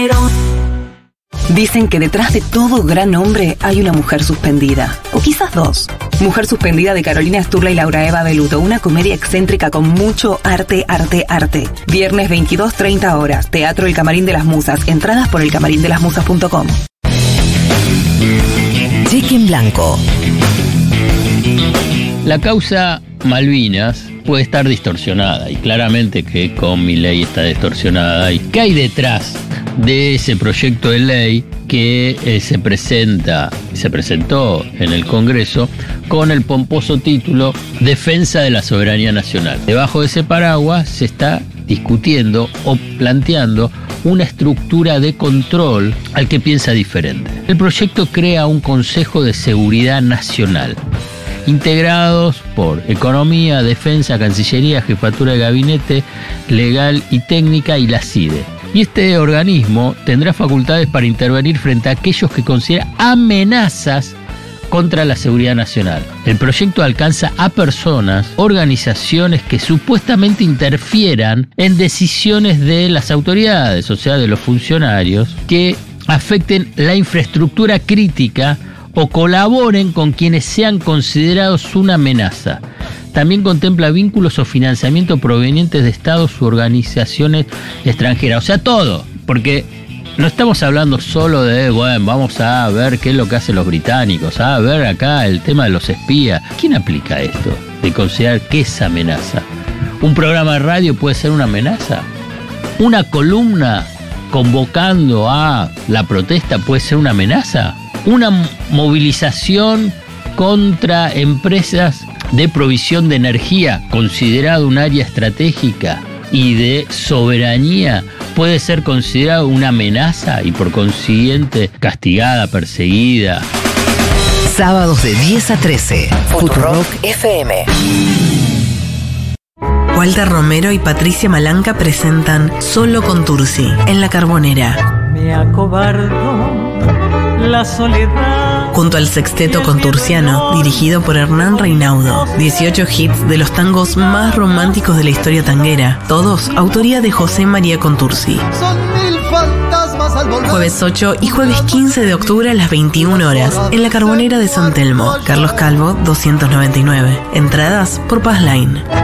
Dicen que detrás de todo gran hombre hay una mujer suspendida, o quizás dos. Mujer suspendida de Carolina Sturla y Laura Eva Beluto, una comedia excéntrica con mucho arte. Viernes 22:30 horas, Teatro El Camarín de las Musas, entradas por elcamarindelasmusas.com. Cheque en blanco. La causa Malvinas puede estar distorsionada, y claramente que con Milei está distorsionada. ¿Y qué hay detrás de ese proyecto de ley que se presentó en el Congreso con el pomposo título Defensa de la Soberanía Nacional? Debajo de ese paraguas se está discutiendo o planteando una estructura de control al que piensa diferente. El proyecto crea un Consejo de Seguridad Nacional, integrados por Economía, Defensa, Cancillería, Jefatura de Gabinete, Legal y Técnica y la CIDE. Y este organismo tendrá facultades para intervenir frente a aquellos que considera amenazas contra la seguridad nacional. El proyecto alcanza a personas, organizaciones que supuestamente interfieran en decisiones de las autoridades, o sea, de los funcionarios, que afecten la infraestructura crítica o colaboren con quienes sean considerados una amenaza. También contempla vínculos o financiamiento provenientes de estados u organizaciones extranjeras. O sea, todo, porque no estamos hablando solo de, bueno, vamos a ver qué es lo que hacen los británicos, a ver acá el tema de los espías. ¿Quién aplica esto de considerar qué es amenaza? ¿Un programa de radio puede ser una amenaza? ¿Una columna convocando a la protesta puede ser una amenaza? ¿Una movilización contra empresas de provisión de energía, considerado un área estratégica y de soberanía, puede ser considerado una amenaza y por consiguiente castigada, perseguida? Sábados de 10 a 13. Futurock FM. Walter Romero y Patricia Malanca presentan Solo con Tursi en La Carbonera. Me acobardo la soledad. Junto al sexteto contursiano, dirigido por Hernán Reinaudo. 18 hits de los tangos más románticos de la historia tanguera. Todos autoría de José María Contursi. Jueves 8 y jueves 15 de octubre a las 21 horas en La Carbonera de San Telmo. Carlos Calvo, 299. Entradas por Passline.